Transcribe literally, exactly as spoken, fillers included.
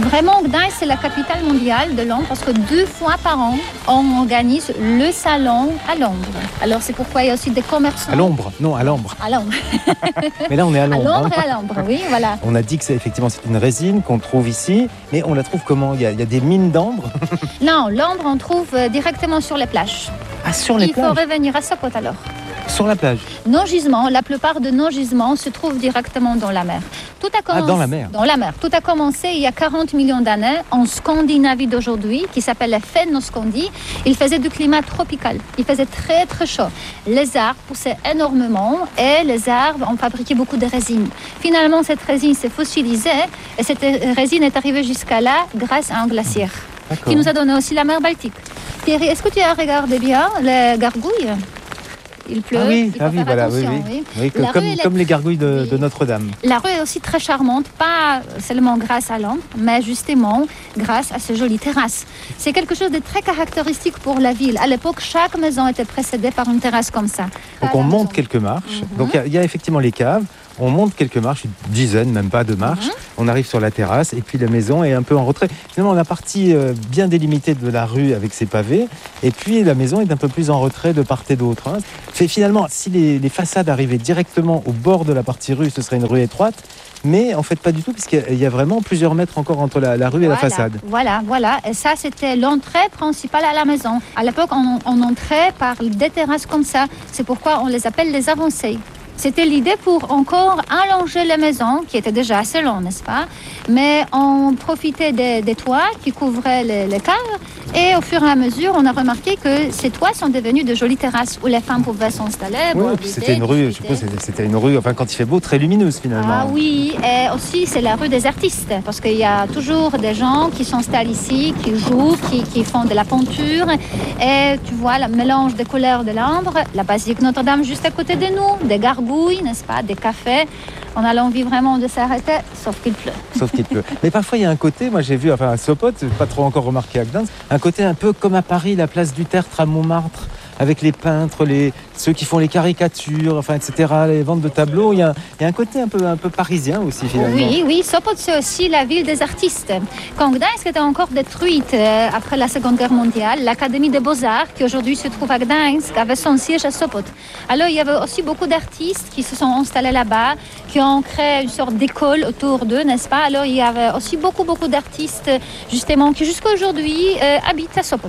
Vraiment, Gdańsk, c'est la capitale mondiale de Londres parce que deux fois par an, on organise le salon à Londres. Alors, c'est pourquoi il y a aussi des commerçants. À l'ombre, non, à l'ombre. À l'ombre. Mais là, on est à l'ombre. À l'ombre hein. et à l'ombre, oui, voilà. On a dit que c'est effectivement c'est une résine qu'on trouve ici, mais on la trouve comment? Il y a, il y a des mines d'ambre? Non, l'ombre, on trouve euh, directement sur les plages. Ah, sur les il plages? faut revenir à Sopot alors. Sur la plage? Nos gisements, la plupart de nos gisements se trouvent directement dans la mer. Tout a commencé, Ah, dans la mer? Dans la mer. Tout a commencé il y a quarante millions d'années en Scandinavie d'aujourd'hui, qui s'appelle la Fennoscandie. Il faisait du climat tropical. Il faisait très très chaud. Les arbres poussaient énormément et les arbres ont fabriqué beaucoup de résine. Finalement, cette résine s'est fossilisée et cette résine est arrivée jusqu'à là grâce à un glaciaire qui nous a donné aussi la mer Baltique. Thierry, est-ce que tu as regardé bien les gargouilles? Il pleut, ah oui, il faut ah oui, faire voilà, attention. oui, oui. Oui. oui que, comme, comme les gargouilles de, de Notre-Dame. La rue est aussi très charmante, pas seulement grâce à Londres, mais justement grâce à ces jolies terrasses. C'est quelque chose de très caractéristique pour la ville. À l'époque, chaque maison était précédée par une terrasse comme ça. Donc on monte quelques marches. Mm-hmm. Donc il y, y a effectivement les caves. On monte quelques marches, une dizaine, même pas de marches. Mm-hmm. On arrive sur la terrasse et puis la maison est un peu en retrait. Finalement, on a partie euh, bien délimitée de la rue avec ses pavés. Et puis la maison est un peu plus en retrait de part et d'autre. Hein. Fait, finalement, si les, les façades arrivaient directement au bord de la partie rue, ce serait une rue étroite. Mais en fait, pas du tout, puisqu'il y a vraiment plusieurs mètres encore entre la, la rue voilà, et la façade. Voilà, voilà. Et ça, c'était l'entrée principale à la maison. À l'époque, on, on entrait par des terrasses comme ça. C'est pourquoi on les appelle les avancées. C'était l'idée pour encore allonger les maisons, qui étaient déjà assez longues, n'est-ce pas? Mais on profitait des, des toits qui couvraient les, les caves. Et au fur et à mesure, on a remarqué que ces toits sont devenus de jolies terrasses où les femmes pouvaient s'installer. Oui, puis c'était une rue, je suppose, c'était une rue, enfin quand il fait beau, très lumineuse finalement. Ah oui, et aussi c'est la rue des artistes, parce qu'il y a toujours des gens qui s'installent ici, qui jouent, qui, qui font de la peinture. Et tu vois le mélange des couleurs de l'ambre, la basilique Notre-Dame juste à côté de nous, des gargouilles, n'est-ce pas, des cafés. On a l'envie vraiment de s'arrêter, sauf qu'il pleut. Sauf qu'il pleut. Mais parfois, il y a un côté, moi j'ai vu, enfin à Sopot, pas trop encore remarqué à Gdańsk, un côté un peu comme à Paris, la place du Tertre à Montmartre, avec les peintres, les, ceux qui font les caricatures, enfin, et cetera, les ventes de tableaux. Il y a, il y a un côté un peu, un peu parisien aussi, finalement. Oui, oui, Sopot, c'est aussi la ville des artistes. Quand Gdańsk était encore détruite euh, après la Seconde Guerre mondiale, l'Académie des Beaux-Arts, qui aujourd'hui se trouve à Gdańsk, avait son siège à Sopot. Alors, il y avait aussi beaucoup d'artistes qui se sont installés là-bas, qui ont créé une sorte d'école autour d'eux, n'est-ce pas? Alors, il y avait aussi beaucoup, beaucoup d'artistes, justement, qui jusqu'à aujourd'hui euh, habitent à Sopot.